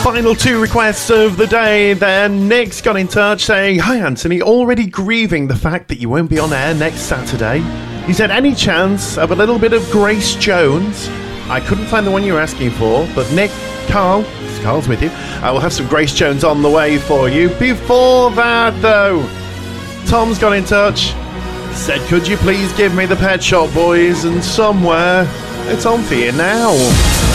final two requests of the day then. Nick's got in touch saying, "Hi Anthony, already grieving the fact that you won't be on air next Saturday." He said, "Any chance of a little bit of Grace Jones?" I couldn't find the one you were asking for, but Nick, Carl's with you. I will have some Grace Jones on the way for you. Before that though, Tom's got in touch, said, "Could you please give me the Pet Shop Boys?" And Somewhere, it's on for you now.